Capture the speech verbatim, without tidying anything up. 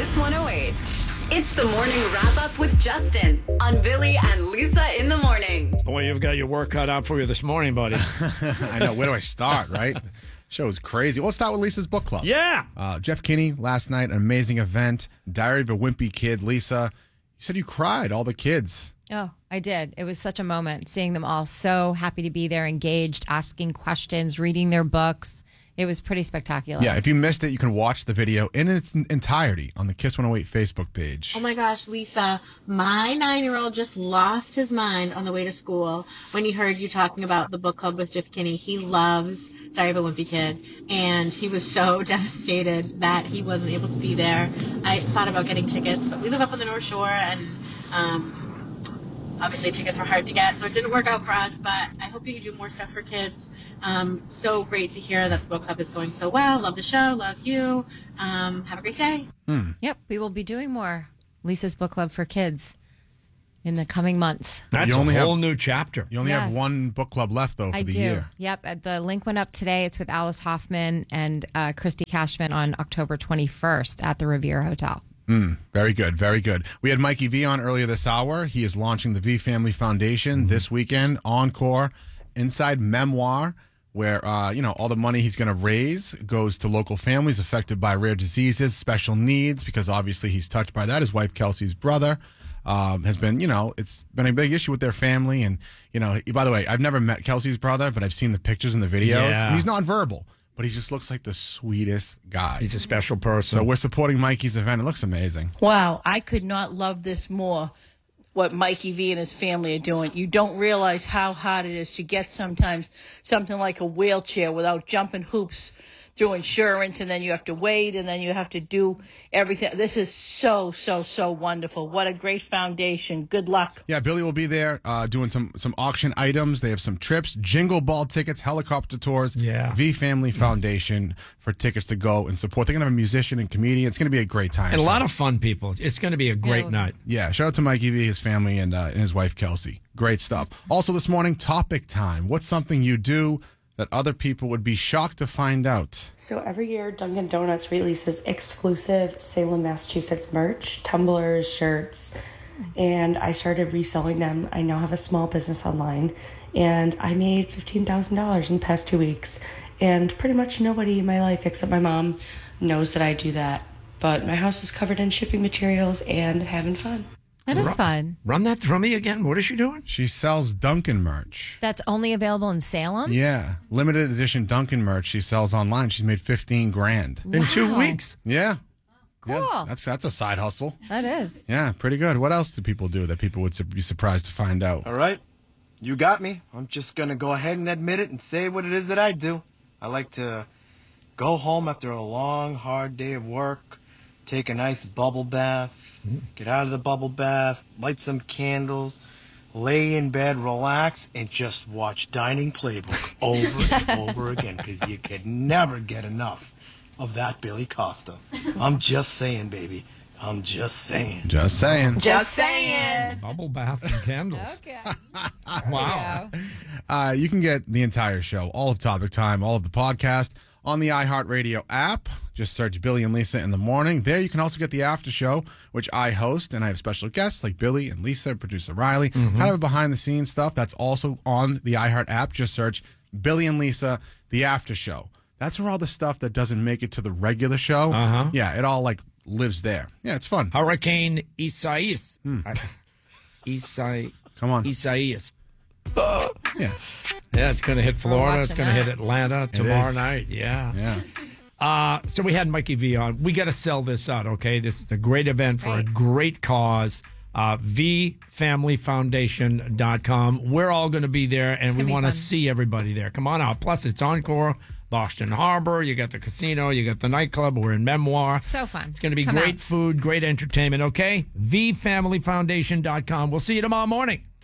Kiss one oh eight. It's the morning wrap-up with Justin on Billy and Lisa in the morning. Boy, you've got your work cut out for you this morning, buddy. I know. Where do I start, right? The show is crazy. We'll start with Lisa's book club. Yeah. Uh, Jeff Kinney, last night, an amazing event. Diary of a Wimpy Kid. Lisa, you said you cried, all the kids. Oh, I did. It was such a moment, seeing them all so happy to be there, engaged, asking questions, reading their books. It was pretty spectacular. Yeah, if you missed it, you can watch the video in its entirety on the Kiss one oh eight Facebook page. Oh my gosh, Lisa, my nine-year-old just lost his mind on the way to school when he heard you talking about the book club with Jeff Kinney. He loves Diary of a Wimpy Kid, and he was so devastated that he wasn't able to be there. I thought about getting tickets, but we live up on the North Shore, and um, obviously tickets were hard to get, so it didn't work out for us, but I hope you can do more stuff for kids. Um, so great to hear that the book club is going so well. Love the show. Love you. Um, have a great day. Hmm. Yep, we will be doing more Lisa's book club for kids in the coming months. That's You only a whole have- new chapter. You only Yes. have one book club left, though, for I the do. year. Yep, uh, the link went up today. It's with Alice Hoffman and uh, Christy Cashman on October twenty-first at the Riviera Hotel. Mm, very good, very good. We had Mikey V on earlier this hour. He is launching the V Family Foundation Mm-hmm. this weekend. Encore, Inside Memoir, where uh, you know all the money he's going to raise goes to local families affected by rare diseases, special needs, because obviously he's touched by that. His wife Kelsey's brother um, has been, you know, it's been a big issue with their family. And you know, by the way, I've never met Kelsey's brother, but I've seen the pictures and the videos. Yeah. And he's nonverbal, but he just looks like the sweetest guy. He's a special person. So we're supporting Mikey's event. It looks amazing. Wow, I could not love this more, what Mikey V and his family are doing. You don't realize how hard it is to get sometimes something like a wheelchair without jumping hoops through insurance, and then you have to wait, and then you have to do everything. This is so, so, so wonderful. What a great foundation. Good luck. Yeah, Billy will be there uh, doing some some auction items. They have some trips, jingle ball tickets, helicopter tours. Yeah. V Family Foundation for tickets to go and support. They're going to have a musician and comedian. It's going to be a great time. and a So, lot of fun people. It's going to be a great Yeah. night. yeah, shout out to Mikey V, his family, and, uh, and his wife, Kelsey. Great stuff. Also this morning, topic time. What's something you do that other people would be shocked to find out? So every year, Dunkin' Donuts releases exclusive Salem, Massachusetts merch, tumblers, shirts, and I started reselling them. I now have a small business online, and I made fifteen thousand dollars in the past two weeks. And pretty much nobody in my life except my mom knows that I do that. But my house is covered in shipping materials and having fun. That is fun. Run that through me again. What is she doing? She sells Dunkin' merch. That's only available in Salem? Yeah, limited edition Dunkin' merch she sells online. She's made fifteen grand. In two Wow. weeks. Yeah. Cool. Yeah, that's that's a side hustle. That is. Yeah, pretty good. What else do people do that people would su- be surprised to find out? All right, you got me. I'm just going to go ahead and admit it and say what it is that I do. I like to go home after a long, hard day of work, take a nice bubble bath, get out of the bubble bath, light some candles, lay in bed, relax, and just watch Dining Playbook over and over again, because you could never get enough of that Billy Costa. I'm just saying, baby. I'm just saying. Just saying. Just saying. Bubble baths and candles. Okay. Wow. Uh, you can get the entire show, all of Topic Time, all of the podcast on the iHeartRadio app. Just search Billy and Lisa in the morning. There you can also get the after show, which I host, and I have special guests like Billy and Lisa, producer Riley. Mm-hmm. Kind of behind the scenes stuff that's also on the iHeart app. Just search Billy and Lisa, the after show. That's where all the stuff that doesn't make it to the regular show, Uh-huh. yeah, it all like lives there. Yeah, it's fun. Hurricane Isaias. Isai- Come on. Isaias. Yeah, Yeah, it's going to hit Florida. watching It's going to that. hit Atlanta tomorrow is. night. Yeah. yeah. Uh, so we had Mikey V on. We got to sell this out, okay? This is a great event for Right. a great cause. Uh, v family foundation dot com. We're all going to be there, and we gonna be want to fun. see everybody there. Come on out. Plus, it's Encore, Boston Harbor. You got the casino. You got the nightclub. We're in Memoir. So fun. It's going to be Come great out. food, great entertainment, okay? v family foundation dot com. We'll see you tomorrow morning.